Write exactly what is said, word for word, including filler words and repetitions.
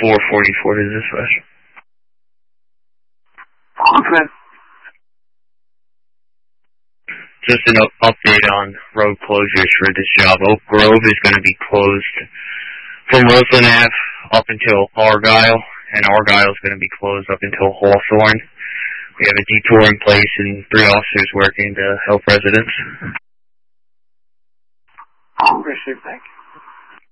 four forty-four to dispatch. Okay. Just an up- update on road closures for this job. Oak Grove is going to be closed from Roseland Avenue up until Argyle, and Argyle is going to be closed up until Hawthorne. We have a detour in place and three officers working to help residents. Appreciate it. Thank you.